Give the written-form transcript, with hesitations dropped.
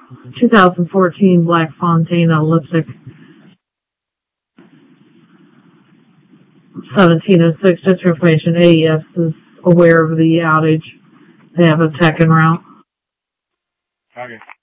2014 Black Fontana Lipstick. 1706, just for information, AES is aware of the outage. They have a tech en route. Okay.